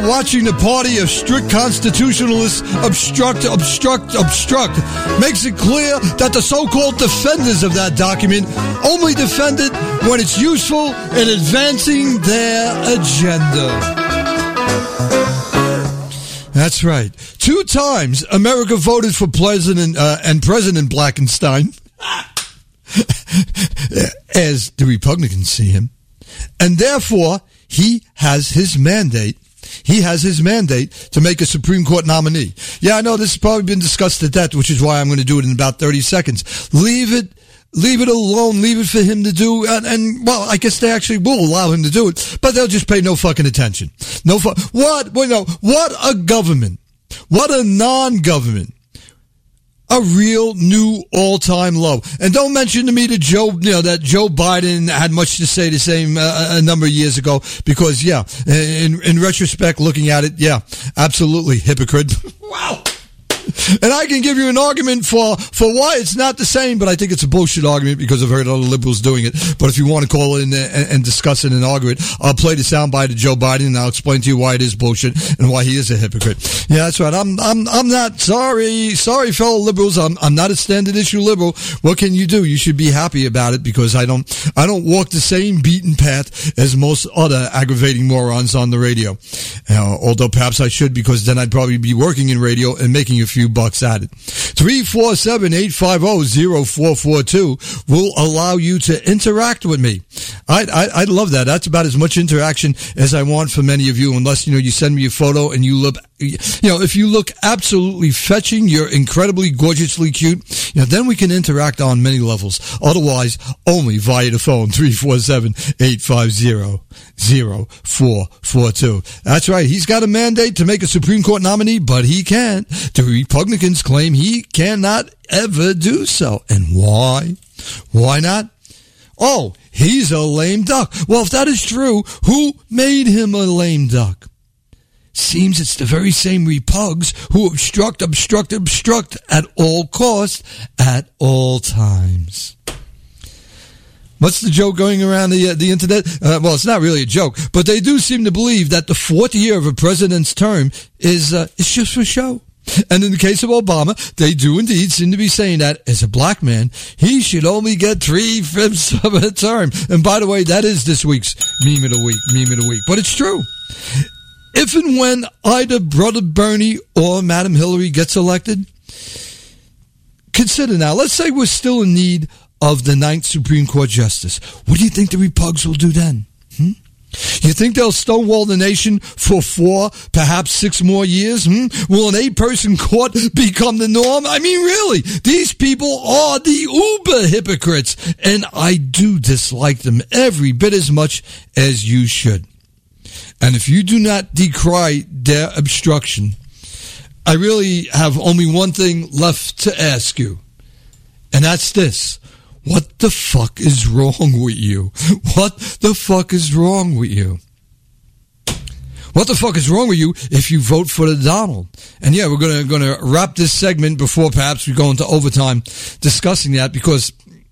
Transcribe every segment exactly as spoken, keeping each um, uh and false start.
watching the party of strict constitutionalists obstruct, obstruct, obstruct makes it clear that the so-called defenders of that document only defend it when it's useful in advancing their agenda. That's right. Two times America voted for President uh, and President Blackenstein, as the Republicans see him, and therefore he has his mandate. He has his mandate to make a Supreme Court nominee. Yeah, I know this has probably been discussed to death, which is why I'm going to do it in about thirty seconds. Leave it. Leave it alone. Leave it for him to do. And, and, well, I guess they actually will allow him to do it, but they'll just pay no fucking attention. No fu- What? Well, no. What a government. What a non-government. A real new all-time low. And don't mention to me that Joe, you know, that Joe Biden had much to say the same uh, a number of years ago, because, yeah, in, in retrospect, looking at it, yeah, absolutely hypocrite. Wow. And I can give you an argument for, for why it's not the same, but I think it's a bullshit argument because I've heard other liberals doing it. But if you want to call in and, and discuss it and argue it, I'll play the soundbite of Joe Biden and I'll explain to you why it is bullshit and why he is a hypocrite. Yeah, that's right. I'm, I'm, I'm not sorry. Sorry, fellow liberals. I'm, I'm not a standard issue liberal. What can you do? You should be happy about it because I don't, I don't walk the same beaten path as most other aggravating morons on the radio. Uh, although perhaps I should, because then I'd probably be working in radio and making a few bucks at it. three four seven, eight five zero, zero four four two will allow you to interact with me. I'd, I'd, I'd love that. That's about as much interaction as I want from many of you, unless, you know, you send me a photo and you look, you know, if you look absolutely fetching, you're incredibly gorgeously cute, you know, then we can interact on many levels. Otherwise, only via the phone, three four seven, eight five zero, zero four four two. That's right. He's got a mandate to make a Supreme Court nominee, but he can't. The Republicans claim he cannot ever do so. And why? Why not? Oh, he's a lame duck. Well, if that is true, who made him a lame duck? Seems it's the very same repugs who obstruct, obstruct, obstruct at all costs, at all times. What's the joke going around the uh, the internet? Uh, well, it's not really a joke, but they do seem to believe that the fourth year of a president's term is uh, is just for show. And in the case of Obama, they do indeed seem to be saying that as a black man, he should only get three-fifths of a term. And by the way, that is this week's meme of the week, meme of the week. But it's true. If and when either Brother Bernie or Madam Hillary gets elected, consider now, let's say we're still in need of the ninth Supreme Court Justice. What do you think the Repugs will do then? Hmm? You think they'll stonewall the nation for four, perhaps six more years? Hmm? Will an eight-person court become the norm? I mean, really, these people are the uber hypocrites, and I do dislike them every bit as much as you should. And if you do not decry their obstruction, I really have only one thing left to ask you, and that's this. What the fuck is wrong with you? What the fuck is wrong with you? What the fuck is wrong with you if you vote for the Donald? And yeah, we're gonna gonna wrap this segment before perhaps we go into overtime discussing that, because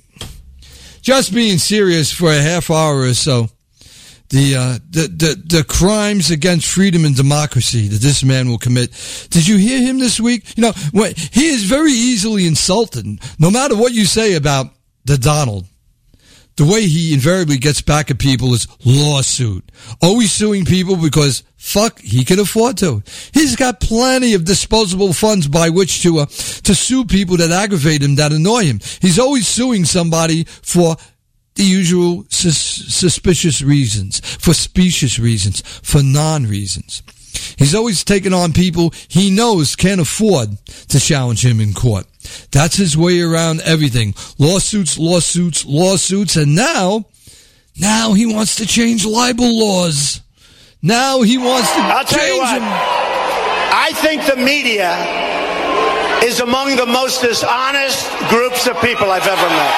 just being serious for a half hour or so, the uh, the the the crimes against freedom and democracy that this man will commit. Did you hear him this week? You know, when, he is very easily insulted, no matter what you say about the Donald. The way he invariably gets back at people is lawsuit. Always suing people because, fuck, he can afford to. He's got plenty of disposable funds by which to uh, to sue people that aggravate him, that annoy him. He's always suing somebody for the usual sus- suspicious reasons, for specious reasons, for non-reasons. He's always taken on people he knows can't afford to challenge him in court. That's his way around everything. Lawsuits, lawsuits, lawsuits, and now, now he wants to change libel laws. Now he wants to I'll tell change you what, them. I think the media is among the most dishonest groups of people I've ever met.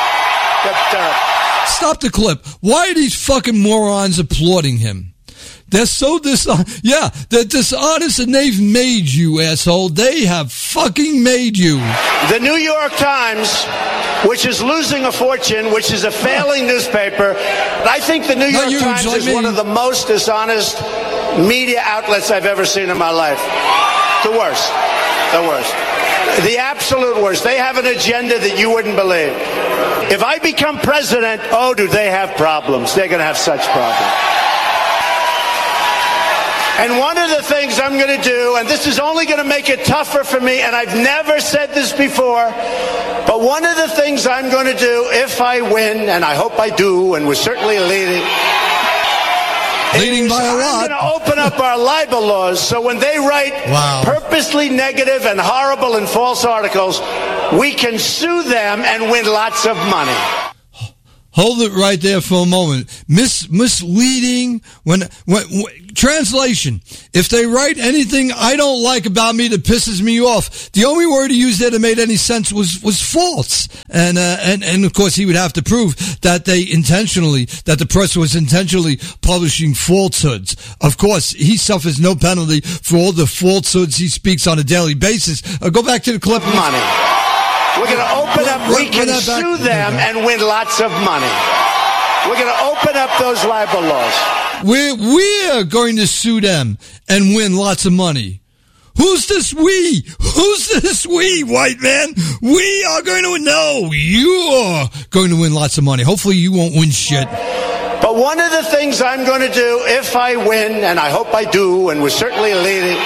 Stop the clip. Why are these fucking morons applauding him? They're so dishonest. Yeah, they're dishonest, and they've made you, asshole. They have fucking made you. The New York Times, which is losing a fortune, which is a failing newspaper, I think the New York Times is one of the most dishonest media outlets I've ever seen in my life. The worst. The worst. The absolute worst. They have an agenda that you wouldn't believe. If I become president, oh, do they have problems. They're going to have such problems. And one of the things I'm going to do, and this is only going to make it tougher for me, and I've never said this before, but one of the things I'm going to do if I win, and I hope I do, and we're certainly leading, leading by a lot. I'm going to open up our libel laws so when they write wow. purposely negative and horrible and false articles, we can sue them and win lots of money. Hold it right there for a moment. Mis- misleading, when, when, when, translation, if they write anything I don't like about me that pisses me off, the only word he used there that made any sense was, was false. And, uh, and, and of course he would have to prove that they intentionally, that the press was intentionally publishing falsehoods. Of course, he suffers no penalty for all the falsehoods he speaks on a daily basis. Uh, go back to the clip. Money. We're going to open up, we can sue them and win lots of money. We're going to open up those libel laws. We're, we're going to sue them and win lots of money. Who's this we? Who's this we, white man? We are going to, no, you're going to win lots of money. Hopefully you won't win shit. But one of the things I'm going to do if I win, and I hope I do, and we're certainly leading,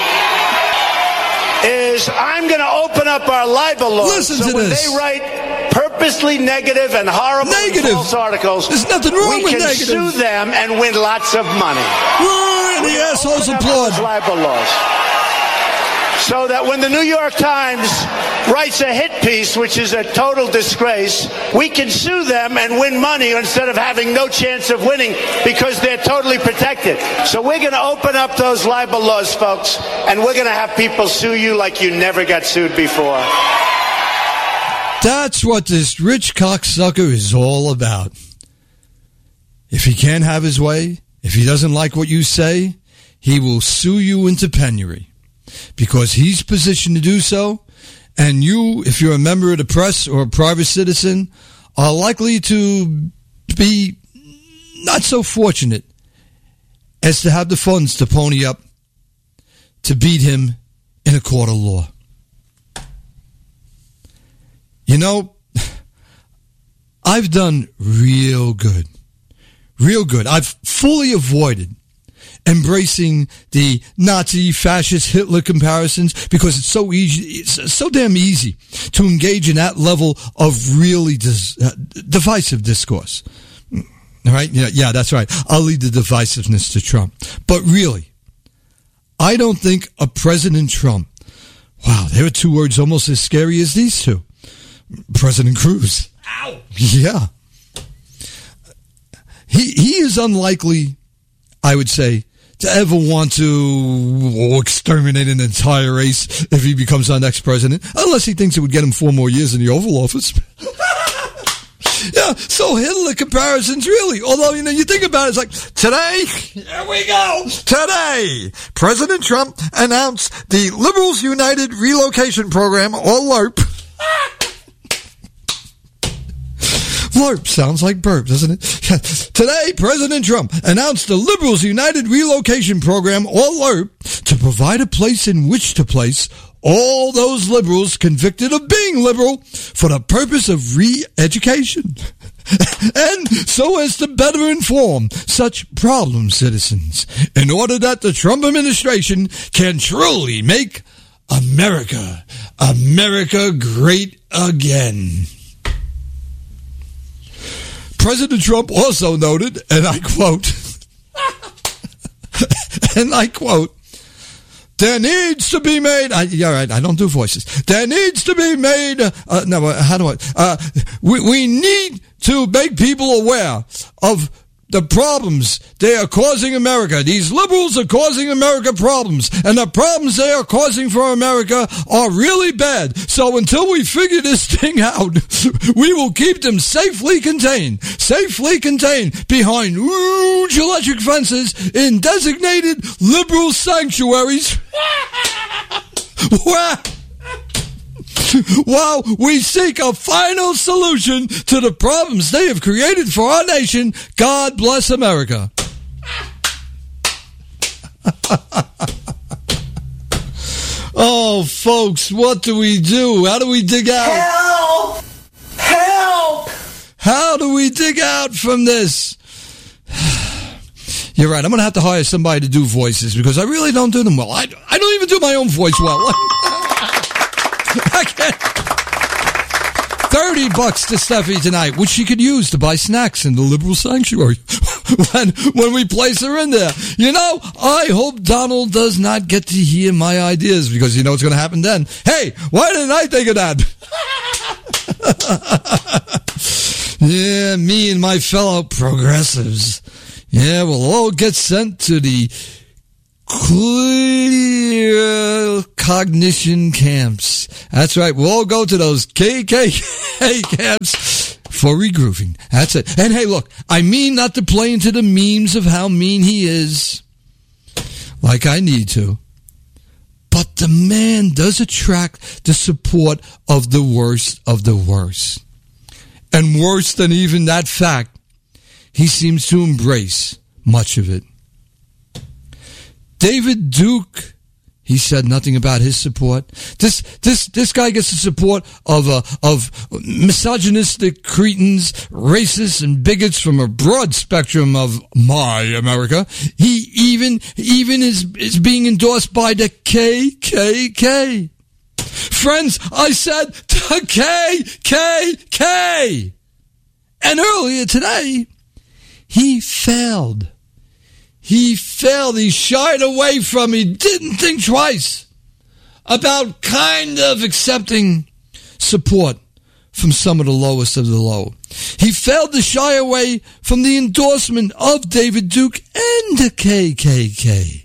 is I'm going to open up our libel laws. Listen so to when this. they write purposely negative and horrible negative. and false articles, there's nothing wrong we with can negative. sue them and win lots of money. And the assholes applaud. Libel laws. So that when the New York Times writes a hit piece, which is a total disgrace, we can sue them and win money instead of having no chance of winning because they're totally protected. So we're going to open up those libel laws, folks, and we're going to have people sue you like you never got sued before. That's what this rich cocksucker is all about. If he can't have his way, if he doesn't like what you say, he will sue you into penury. Because he's positioned to do so, and you, if you're a member of the press or a private citizen, are likely to be not so fortunate as to have the funds to pony up to beat him in a court of law. You know, I've done real good. Real good. I've fully avoided embracing the Nazi, fascist, Hitler comparisons because it's so easy, it's so damn easy to engage in that level of really dis, uh, divisive discourse. All right? Yeah, yeah, that's right. I'll leave the divisiveness to Trump. But really, I don't think a President Trump, wow, there are two words almost as scary as these two. President Cruz. Ow! Yeah. He, he is unlikely, I would say, to ever want to exterminate an entire race if he becomes our next president, unless he thinks it would get him four more years in the Oval Office. Yeah, so Hitler comparisons, really. Although, you know, you think about it, it's like, today, here we go. Today, President Trump announced the Liberals United Relocation Program, or LARP. LARP sounds like burp, doesn't it? Today, President Trump announced the Liberals United Relocation Program, or LARP, to provide a place in which to place all those liberals convicted of being liberal for the purpose of re-education. And so as to better inform such problem citizens in order that the Trump administration can truly make America, America great again. President Trump also noted, and I quote, and I quote, there needs to be made, I, yeah, right, I don't do voices. There needs to be made, uh, no, how do I, uh, we, we need to make people aware of the problems they are causing America. These liberals are causing America problems, and the problems they are causing for America are really bad. So until we figure this thing out, we will keep them safely contained, safely contained behind huge electric fences in designated liberal sanctuaries. Where, while we seek a final solution to the problems they have created for our nation, God bless America. Oh, folks, what do we do? How do we dig out? Help! Help! How do we dig out from this? You're right. I'm going to have to hire somebody to do voices because I really don't do them well. I, I don't even do my own voice well. I can't. thirty bucks to Steffi tonight, which she could use to buy snacks in the liberal sanctuary when, when we place her in there. You know, I hope Donald does not get to hear my ideas because you know what's going to happen then. Hey, why didn't I think of that? Yeah, me and my fellow progressives. Yeah, we'll all get sent to the clear cognition camps. That's right. We'll all go to those K K K camps for regrouping. That's it. And hey, look, I mean not to play into the memes of how mean he is, like I need to. But the man does attract the support of the worst of the worst. And worse than even that fact, he seems to embrace much of it. David Duke, he said nothing about his support. This this this guy gets the support of uh, of misogynistic cretins, racists, and bigots from a broad spectrum of my America. He even even is is being endorsed by the K K K. Friends, I said the K K K. And earlier today, he failed. He failed. He shied away from it. He didn't think twice about kind of accepting support from some of the lowest of the low. He failed to shy away from the endorsement of David Duke and the K K K.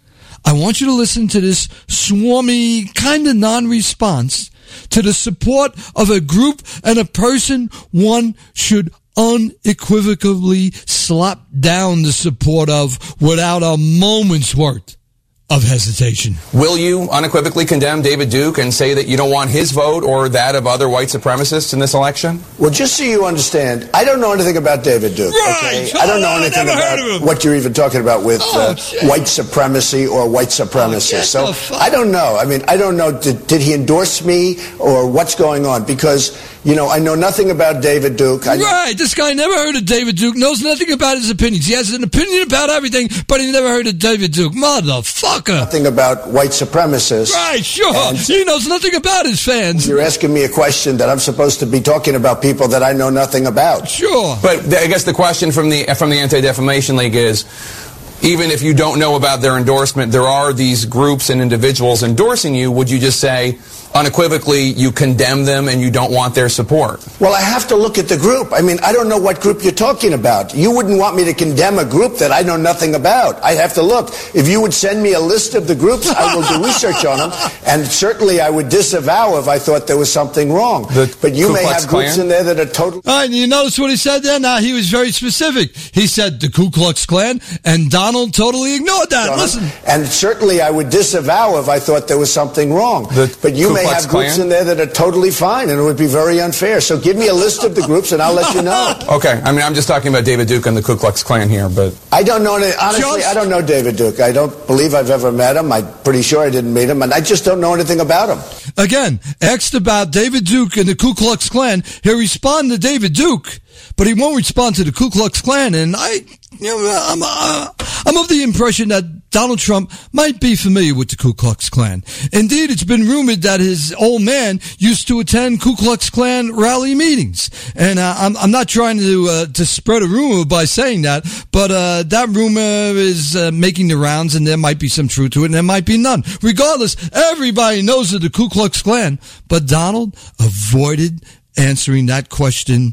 I want you to listen to this swarmy kind of non-response to the support of a group and a person one should unequivocally slap down the support of without a moment's worth of hesitation. Will you unequivocally condemn David Duke and say that you don't want his vote or that of other white supremacists in this election? Well, just so you understand, I don't know anything about David Duke. Right. Okay? I don't know Oh, anything I never heard of about him. what you're even talking about with Oh, uh, shit. white supremacy or white supremacists. Oh, get so the fuck- I don't know. I mean, I don't know. Did, did he endorse me or what's going on? Because, you know, I know nothing about David Duke. I know Right, this guy never heard of David Duke, knows nothing about his opinions. He has an opinion about everything, but he never heard of David Duke. Motherfucker. nothing about white supremacists. Right, sure. And He knows nothing about his fans. you're asking me a question that I'm supposed to be talking about people that I know nothing about. Sure. But th- I guess the question from the from the Anti-Defamation League is, even if you don't know about their endorsement, there are these groups and individuals endorsing you. Would you just say unequivocally you condemn them and you don't want their support? Well, I have to look at the group. I mean, I don't know what group you're talking about. You wouldn't want me to condemn a group that I know nothing about. I have to look. If you would send me a list of the groups, I will do research on them, and certainly I would disavow if I thought there was something wrong. The But you Ku may Klux have groups Klan? in there that are totally... All right, you notice what he said there? Now, he was very specific. He said the Ku Klux Klan, and Donald totally ignored that. Listen. And certainly I would disavow if I thought there was something wrong. The But you Ku may Klux have groups Klan? in there that are totally fine, and it would be very unfair. So give me a list of the groups, and I'll let you know. Okay, I mean, I'm just talking about David Duke and the Ku Klux Klan here, but I don't know. Any, honestly, Just- I don't know David Duke. I don't believe I've ever met him. I'm pretty sure I didn't meet him, and I just don't know anything about him. Again, asked about David Duke and the Ku Klux Klan, he'll respond to David Duke, but he won't respond to the Ku Klux Klan. And I, you know, I'm, uh, I'm of the impression that Donald Trump might be familiar with the Ku Klux Klan. Indeed, it's been rumored that his old man used to attend Ku Klux Klan rally meetings. And uh, I'm, I'm not trying to uh, to spread a rumor by saying that, but uh, that rumor is uh, making the rounds, and there might be some truth to it, and there might be none. Regardless, everybody knows of the Ku Klux Klan, but Donald avoided answering that question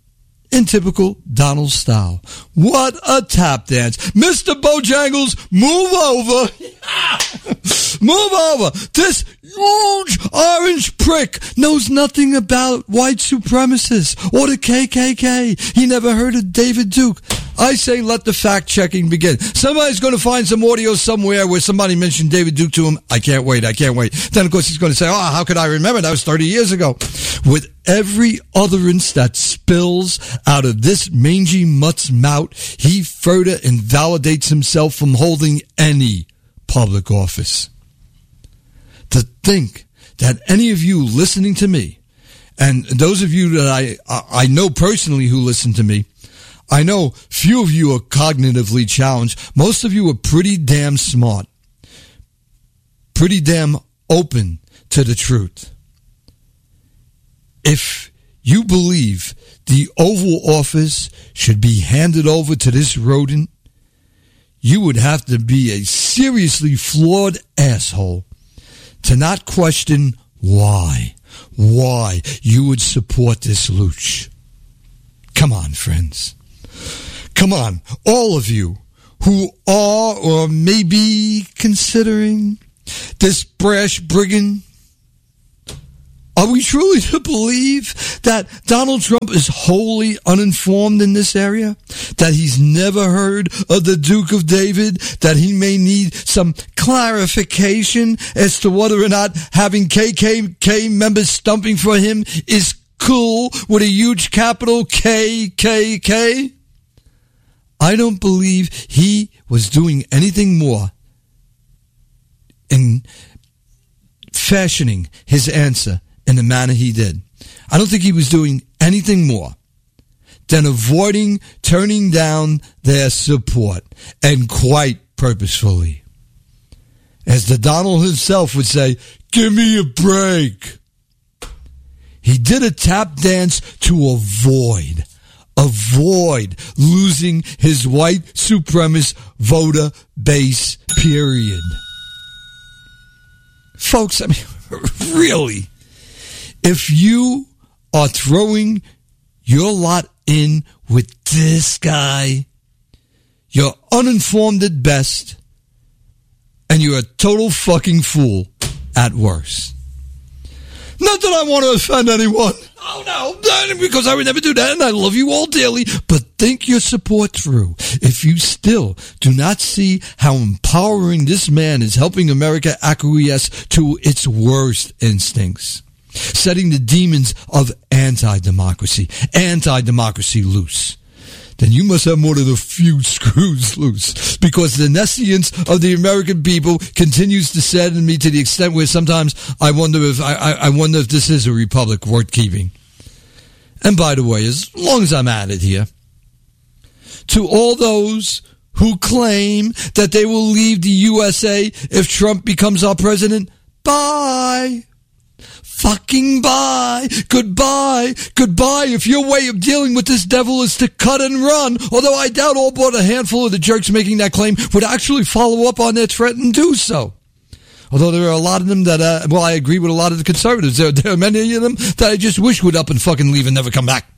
in typical Donald style. What a tap dance. Mister Bojangles, move over. Move over. This huge orange prick knows nothing about white supremacists or the K K K. He never heard of David Duke. I say let the fact-checking begin. Somebody's going to find some audio somewhere where somebody mentioned David Duke to him. I can't wait. I can't wait. Then, of course, he's going to say, oh, how could I remember? That was thirty years ago. With every utterance that spills out of this mangy mutt's mouth, he further invalidates himself from holding any public office. To think that any of you listening to me, and those of you that I, I know personally who listen to me, I know few of you are cognitively challenged. Most of you are pretty damn smart, pretty damn open to the truth. If you believe the Oval Office should be handed over to this rodent, you would have to be a seriously flawed asshole to not question why, why you would support this looch. Come on, friends. Come on, all of you who are or may be considering this brash brigand. Are we truly to believe that Donald Trump is wholly uninformed in this area? That he's never heard of the Duke of David? That he may need some clarification as to whether or not having K K K members stumping for him is cool with a huge capital K K K? I don't believe he was doing anything more in fashioning his answer in the manner he did. I don't think he was doing anything more than avoiding turning down their support, and quite purposefully. As the Donald himself would say, give me a break. He did a tap dance to avoid, avoid losing his white supremacist voter base, period. Folks, I mean, really, if you are throwing your lot in with this guy, you're uninformed at best, and you're a total fucking fool at worst. Not that I want to offend anyone. Oh, no, because I would never do that, and I love you all dearly. But think your support through. If you still do not see how empowering this man is helping America acquiesce to its worst instincts, setting the demons of anti-democracy, anti-democracy loose, then you must have more than a few screws loose, because the nescience of the American people continues to sadden me to the extent where sometimes I wonder if I, I, I wonder if this is a republic worth keeping. And by the way, as long as I'm at it here, to all those who claim that they will leave the U S A if Trump becomes our president, bye. Fucking bye. Goodbye. Goodbye. If your way of dealing with this devil is to cut and run, although I doubt all but a handful of the jerks making that claim would actually follow up on their threat and do so. Although there are a lot of them that, uh, well, I agree with a lot of the conservatives. There, there are many of them that I just wish would up and fucking leave and never come back.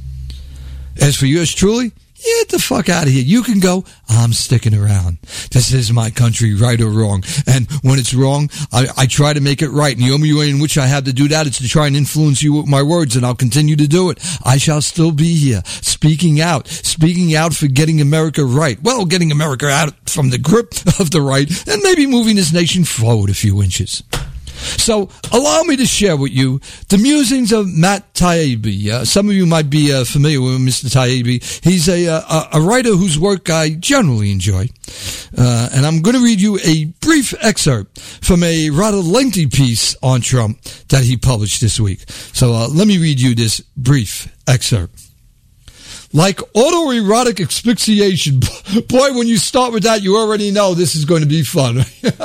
As for yours truly, get the fuck out of here. You can go. I'm sticking around. This is my country, right or wrong. And when it's wrong, I, I try to make it right. And the only way in which I have to do that is to try and influence you with my words, and I'll continue to do it. I shall still be here, speaking out, speaking out for getting America right. Well, getting America out from the grip of the right, and maybe moving this nation forward a few inches. So, allow me to share with you the musings of Matt Taibbi. Uh, some of you might be uh, familiar with Mister Taibbi. He's a, a, a writer whose work I generally enjoy. Uh, and I'm going to read you a brief excerpt from a rather lengthy piece on Trump that he published this week. So, uh, let me read you this brief excerpt. Like autoerotic asphyxiation. Boy, when you start with that, you already know this is going to be fun.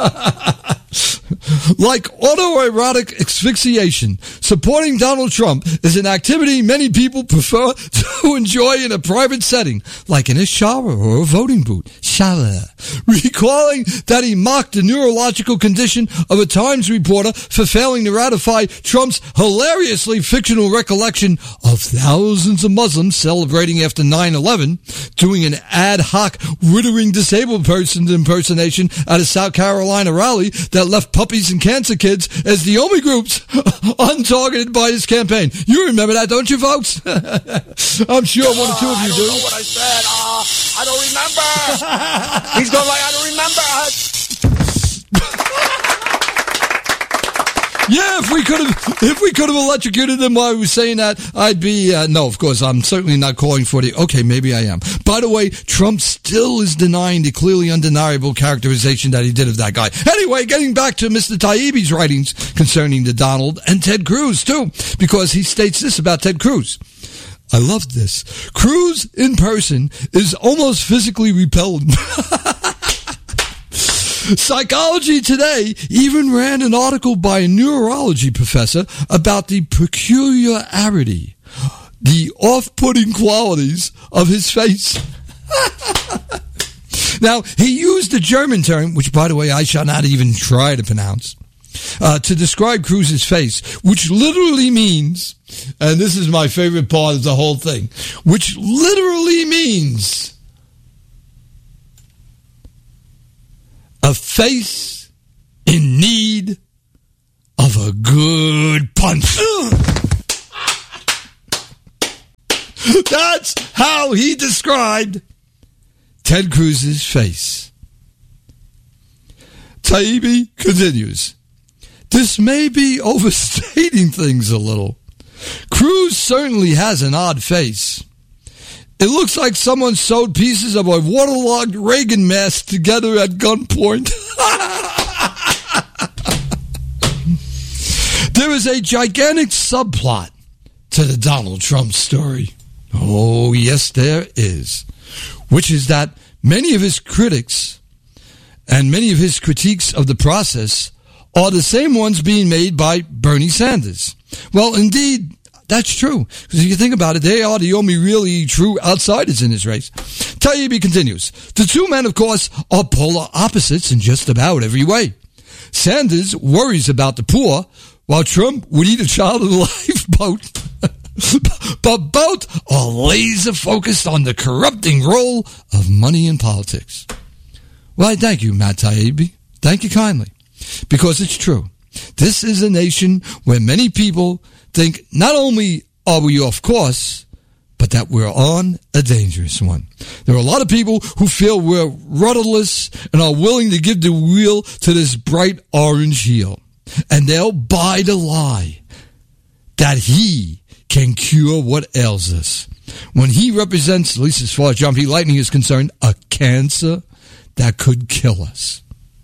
Like autoerotic asphyxiation, supporting Donald Trump is an activity many people prefer to enjoy in a private setting, like in a shower or a voting booth. Shower. Recalling that he mocked the neurological condition of a Times reporter for failing to ratify Trump's hilariously fictional recollection of thousands of Muslims celebrating after nine eleven, doing an ad hoc withering disabled person impersonation at a South Carolina rally that left puppies and cancer kids as the only groups untargeted by his campaign. You remember that, don't you, folks? I'm sure one or two of you do. I don't know what I said. Uh, I don't remember. He's going like, I don't remember. Yeah, Yeah, if we could have, if we could have electrocuted him while he was saying that, I'd be, uh, no, of course, I'm certainly not calling for the, okay, maybe I am. By the way, Trump still is denying the clearly undeniable characterization that he did of that guy. Anyway, getting back to Mister Taibbi's writings concerning the Donald and Ted Cruz, too, because he states this about Ted Cruz. I love this. Cruz in person is almost physically repellent. Psychology Today even ran an article by a neurology professor about the peculiarity, the off-putting qualities of his face. Now, he used the German term, which, by the way, I shall not even try to pronounce, uh, to describe Cruz's face, which literally means, and this is my favorite part of the whole thing, which literally means a face in need of a good punch. That's how he described Ted Cruz's face. Taibbi continues, this may be overstating things a little. Cruz certainly has an odd face. It looks like someone sewed pieces of a waterlogged Reagan mask together at gunpoint. There is a gigantic subplot to the Donald Trump story. Oh, yes, there is. Which is that many of his critics and many of his critiques of the process are the same ones being made by Bernie Sanders. Well, indeed, that's true. Because if you think about it, they are the only really true outsiders in this race. Taibbi continues, the two men, of course, are polar opposites in just about every way. Sanders worries about the poor, while Trump would eat a child in a lifeboat. But both are laser focused on the corrupting role of money in politics. Well, I thank you, Matt Taibbi. Thank you kindly. Because it's true. This is a nation where many people think not only are we off course, but that we're on a dangerous one. There are a lot of people who feel we're rudderless and are willing to give the wheel to this bright orange heel. And they'll buy the lie that he can cure what ails us. When he represents, at least as far as John P. Lightning is concerned, a cancer that could kill us.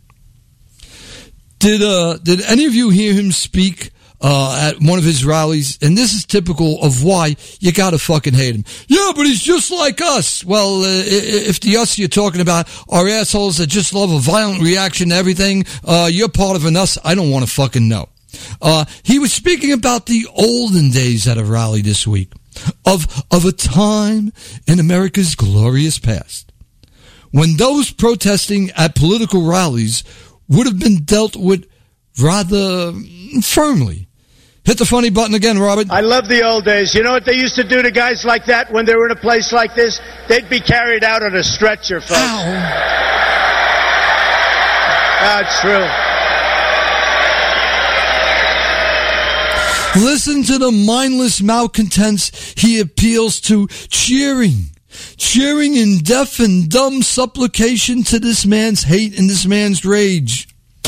Did uh did any of you hear him speak uh at one of his rallies? And this is typical of why you gotta fucking hate him. Yeah, but he's just like us. Well, uh, if the us you're talking about are assholes that just love a violent reaction to everything, uh you're part of an us I don't want to fucking know. Uh he was speaking about the olden days at a rally this week of of a time in America's glorious past when those protesting at political rallies would have been dealt with rather firmly. Hit the funny button again, Robert. I love the old days. You know what they used to do to guys like that when they were in a place like this? They'd be carried out on a stretcher, folks. Ow. That's true. Listen to the mindless malcontents he appeals to, cheering. Cheering in deaf and dumb supplication to this man's hate and this man's rage.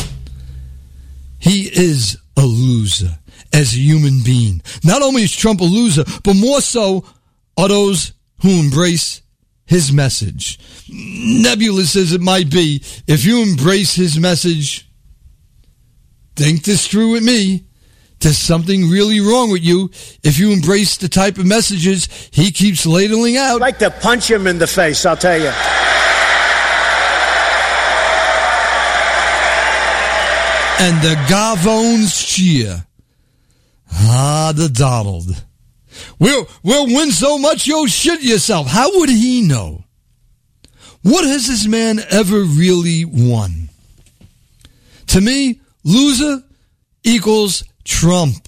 He is a loser as a human being. Not only is Trump a loser, but more so are those who embrace his message. Nebulous as it might be, if you embrace his message, think this through with me. There's something really wrong with you if you embrace the type of messages he keeps ladling out. I'd like to punch him in the face, I'll tell you. And the Gavones cheer. Ah, the Donald. We'll, we'll win so much you'll shit yourself. How would he know? What has this man ever really won? To me, loser equals Trump.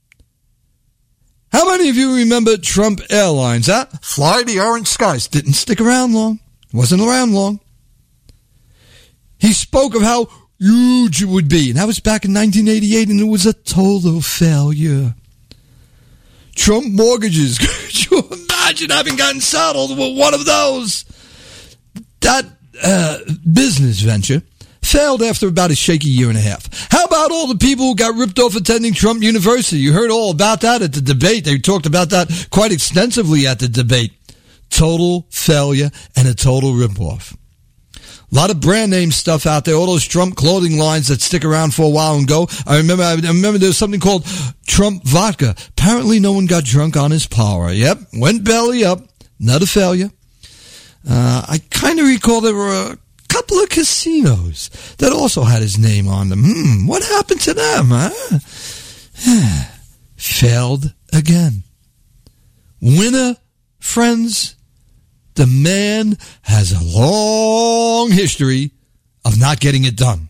How many of you remember Trump Airlines, huh? Fly the orange skies. Didn't stick around long. Wasn't around long. He spoke of how huge it would be. And that was back in nineteen eighty-eight, and it was a total failure. Trump mortgages. Could you imagine having gotten saddled with one of those? That uh, business venture failed after about a shaky year and a half. How about all the people who got ripped off attending Trump University? You heard all about that at the debate. They talked about that quite extensively at the debate. Total failure and a total ripoff. A lot of brand name stuff out there, all those Trump clothing lines that stick around for a while and go. I remember I remember there was something called Trump Vodka. Apparently no one got drunk on his power. Yep, went belly up. Another failure. Uh, I kind of recall there were a couple of casinos that also had his name on them. Hmm, what happened to them, huh? Failed again. Winner, friends, the man has a long history of not getting it done.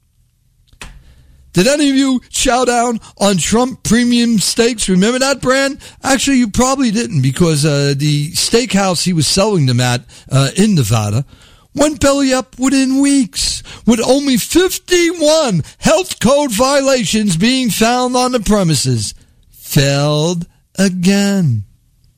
Did any of you chow down on Trump Premium Steaks? Remember that brand? Actually, you probably didn't, because uh, the steakhouse he was selling them at uh, in Nevada went belly up within weeks, with only fifty-one health code violations being found on the premises. Failed again.